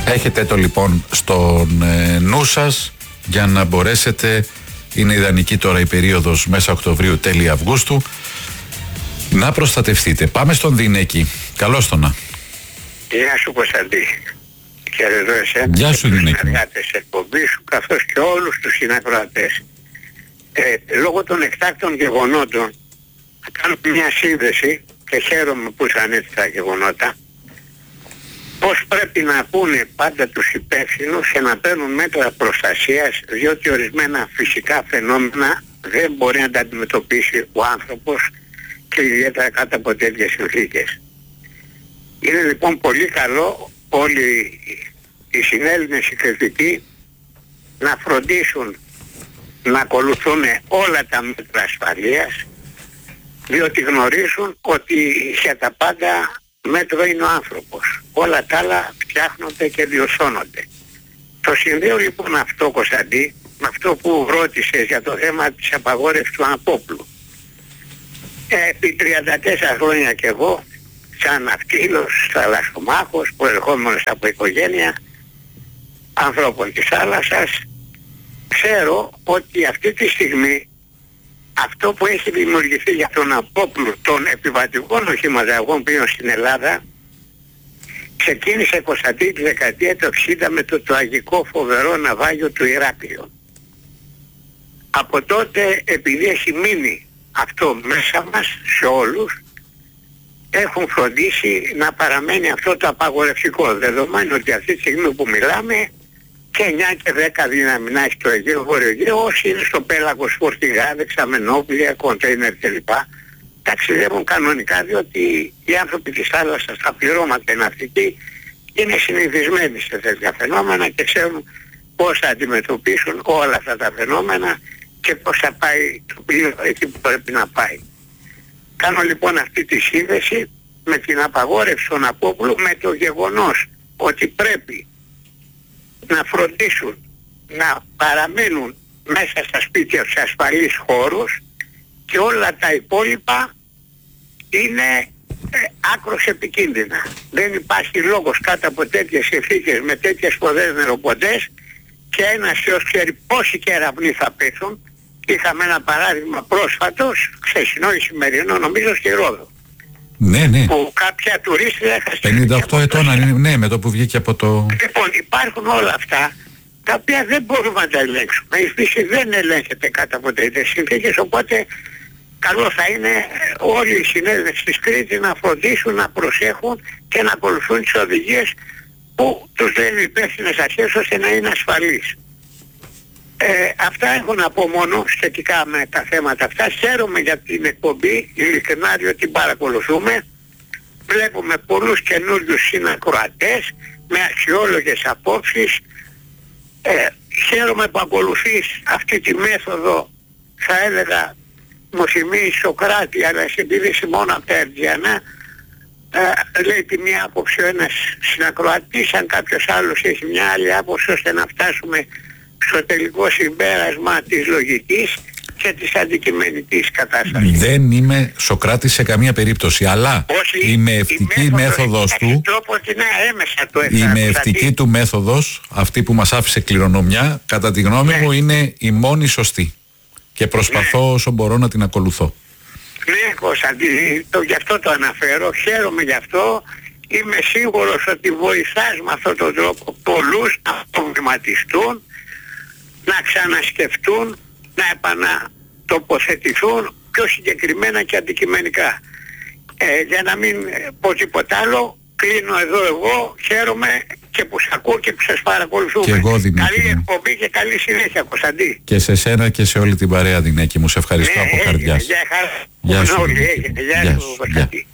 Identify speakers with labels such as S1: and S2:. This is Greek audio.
S1: Έχετε το λοιπόν στον νου σας για να μπορέσετε, είναι ιδανική τώρα η περίοδος μέσα Οκτωβρίου, τέλη Αυγούστου, να προστατευτείτε. Πάμε στον Δινέκη. Καλώς το να.
S2: Γεια σου Κωνσταντή. Και εδώ εσένα.
S1: Γεια σου Δινέκη.
S2: Και τους συνεργάτες εκπομπής σου, καθώς και όλους τους συνακροατές. Λόγω των εκτάκτων γεγονότων θα κάνω μια σύνδεση και χαίρομαι που ήσαν έτσι τα γεγονότα, πώς πρέπει να πούνε πάντα τους υπεύθυνους και να παίρνουν μέτρα προστασίας, διότι ορισμένα φυσικά φαινόμενα δεν μπορεί να τα αντιμετωπίσει ο άνθρωπος και ιδιαίτερα κάτω από τέτοιες συνθήκες. Είναι λοιπόν πολύ καλό όλοι οι συνέλληνες οι κριτικοί να φροντίσουν να ακολουθούν όλα τα μέτρα ασφαλείας, διότι γνωρίζουν ότι για τα πάντα μέτρο είναι ο άνθρωπος. Όλα τα άλλα φτιάχνονται και διορθώνονται. Το συνδέω λοιπόν αυτό, Κωνσταντή, με αυτό που ρώτησες για το θέμα της απαγόρευσης του αναπόπλου. Επί 34 χρόνια κι εγώ, σαν ναυτίλος, θαλασσομάχος, προερχόμενος από οικογένεια ανθρώπων της θάλασσας, ξέρω ότι αυτή τη στιγμή αυτό που έχει δημιουργηθεί για τον απόπλου των επιβατικών οχηματαγών πλέον στην Ελλάδα ξεκίνησε, Κωνσταντή, τη δεκαετία του 60 με το τραγικό φοβερό ναυάγιο του Ηράκλειο. Από τότε, επειδή έχει μείνει αυτό μέσα μας σε όλους, έχουν φροντίσει να παραμένει αυτό το απαγορευτικό, δεδομένου ότι αυτή τη στιγμή που μιλάμε και 9 και 10 δυναμινά στο Αιγαίο, Βόρειο Αιγαίο, όσοι είναι στο πέλαγος, φορτηγά, δεξαμενόπλια, κοντέινερ κλπ. Ταξιδεύουν κανονικά, διότι οι άνθρωποι της θάλασσας, τα πληρώματα οι ναυτικοί, είναι συνηθισμένοι σε τέτοια φαινόμενα και ξέρουν πώς θα αντιμετωπίσουν όλα αυτά τα φαινόμενα και πώς θα πάει το πλοίο εκεί που πρέπει να πάει. Κάνω λοιπόν αυτή τη σύνδεση με την απαγόρευση των απόπλου, με το γεγονός ότι πρέπει να φροντίσουν να παραμένουν μέσα στα σπίτια σε ασφαλείς χώρους και όλα τα υπόλοιπα είναι άκρως επικίνδυνα. Δεν υπάρχει λόγος κάτω από τέτοιες συνθήκες με τέτοιες σποδές νεροποντές και ένας Θεός ξέρει πόσοι κεραυνοί θα πέσουν. Είχαμε ένα παράδειγμα πρόσφατο, χθεσινό ή σημερινό, νομίζω στη Ρόδο.
S1: Ναι, ναι.
S2: Που κάποια τουρίστρια έχασε
S1: 58 ετών, ναι, με το που βγήκε από το...
S2: Λοιπόν, υπάρχουν όλα αυτά τα οποία δεν μπορούμε να τα ελέγξουμε. Η φύση δεν ελέγχεται κάτω από τέτοιες συνθήκες, οπότε καλό θα είναι όλοι οι συνέδρες της Κρήτης να φροντίσουν, να προσέχουν και να ακολουθούν τις οδηγίες που τους λένε υπεύθυνες αρχές ώστε να είναι ασφαλείς. Αυτά έχω να πω μόνο σχετικά με τα θέματα αυτά. Χαίρομαι για την εκπομπή, ειλικρινά, διότι την παρακολουθούμε. Βλέπουμε πολλούς καινούριους συνακροατές με αξιόλογες απόψεις. Χαίρομαι που ακολουθείς αυτή τη μέθοδο, θα έλεγα, μου θυμίζει Σοκράτη, αλλά συμπηρήσει μόνο από τα Ερτζιανά. Λέει τη μία άποψη ο ένας συνακροατής, αν κάποιος άλλος έχει μια άλλη άποψη, ώστε να φτάσουμε στο τελικό συμπέρασμα της λογικής και της αντικειμενικής κατάστασης.
S1: Δεν είμαι Σοκράτης σε καμία περίπτωση, αλλά η μεευτική μέθοδος του, η μεευτική του μέθοδος, αυτή που μας άφησε κληρονομιά, κατά τη γνώμη μου είναι η μόνη σωστή και προσπαθώ όσο μπορώ να την ακολουθώ.
S2: Ναι, Κωνσταντή, γι' αυτό το αναφέρω, χαίρομαι γι' αυτό. Είμαι σίγουρος ότι βοηθάς με αυτόν τον τρόπο πολλούς να προβληματιστούν, να ξανασκεφτούν, να επανατοποθετηθούν πιο συγκεκριμένα και αντικειμενικά. Για να μην πω τίποτα άλλο, κλείνω εδώ εγώ, χαίρομαι και που σας ακούω και που σας παρακολουθούμε.
S1: Και εγώ, Δινέκη,
S2: καλή εκπομπή και καλή συνέχεια, Κωνσταντή.
S1: Και σε σένα και σε όλη την παρέα, Δινέκη μου, σε ευχαριστώ από καρδιάς.
S2: Γεια σου,
S1: Κωνσταντή.